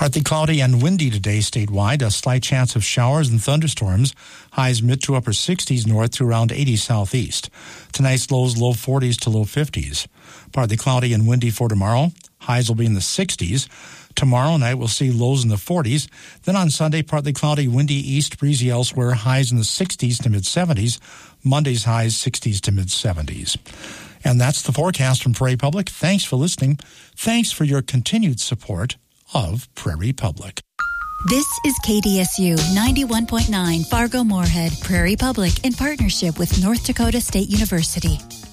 Partly cloudy and windy today statewide. A slight chance of showers and thunderstorms. Highs mid to upper 60s north to around 80 southeast. Tonight's lows low 40s to low 50s. Partly cloudy and windy for tomorrow. Highs will be in the 60s. Tomorrow night we'll see lows in the 40s. Then on Sunday, partly cloudy, windy east, breezy elsewhere. Highs in the 60s to mid 70s. Monday's highs 60s to mid 70s. And that's the forecast from Prairie Public. Thanks for listening. Thanks for your continued support of Prairie Public. This is KDSU 91.9 Fargo-Moorhead, Prairie Public, in partnership with North Dakota State University.